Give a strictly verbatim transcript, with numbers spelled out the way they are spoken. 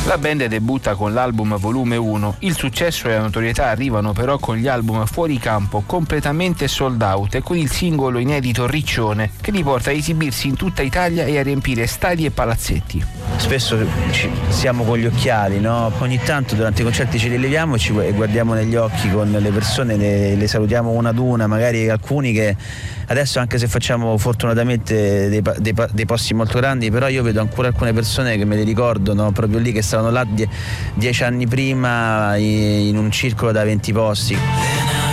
La band debutta con l'album Volume uno. Il successo e la notorietà arrivano però con gli album fuori campo completamente sold out e con il singolo inedito Riccione, che li porta a esibirsi in tutta Italia e a riempire stadi e palazzetti. Spesso ci, siamo con gli occhiali, no? Ogni tanto durante i concerti ci rileviamo e guardiamo negli occhi con le persone, le, le salutiamo una ad una, magari alcuni che adesso, anche se facciamo fortunatamente dei, dei, dei posti molto grandi, però io vedo ancora alcune persone che me le ricordo, no? Proprio lì, che stavano là die, dieci anni prima in un circolo da venti posti.